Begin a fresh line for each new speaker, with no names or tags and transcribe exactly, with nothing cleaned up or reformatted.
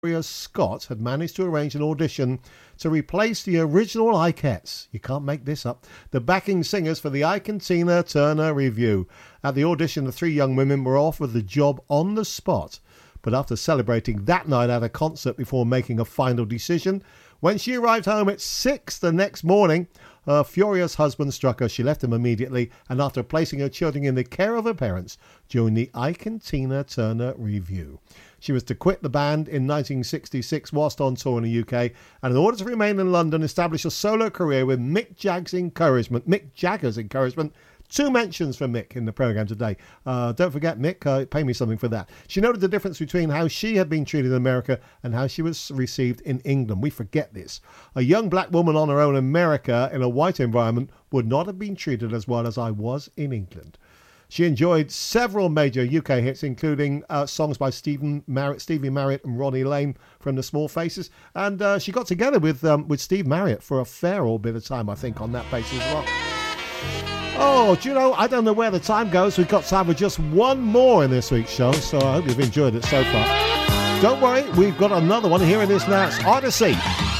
Gloria Scott had managed to arrange an audition to replace the original Ikettes. You can't make this up. The backing singers for the Ike and Tina Turner Revue. At the audition, the three young women were offered the job on the spot. But after celebrating that night at a concert before making a final decision, when she arrived home at six the next morning, her furious husband struck her. She left him immediately, and after placing her children in the care of her parents, joined the Ike and Tina Turner Revue. She was to quit the band in nineteen sixty-six whilst on tour in the U K, and in order to remain in London, establish a solo career with Mick Jagger's encouragement. Mick Jagger's encouragement. Two mentions from Mick in the programme today. Uh, don't forget, Mick, uh, pay me something for that. She noted the difference between how she had been treated in America and how she was received in England. We forget this. A young black woman on her own in America in a white environment would not have been treated as well as I was in England. She enjoyed several major U K hits, including uh, songs by Stephen Marriott, Stevie Marriott and Ronnie Lane from the Small Faces. And uh, she got together with um, with Steve Marriott for a fair old bit of time, I think, on that basis as well. Oh, do you know, I don't know where the time goes. We've got time for just one more in this week's show, so I hope you've enjoyed it so far. Don't worry, we've got another one. Here it is now. It's Odyssey.